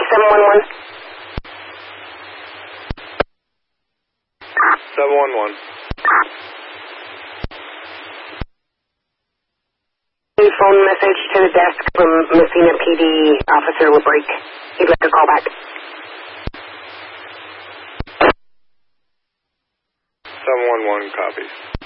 711. 711. A phone message to the desk from Messina PD Officer LeBreak. He'd like a call back. 711 copies.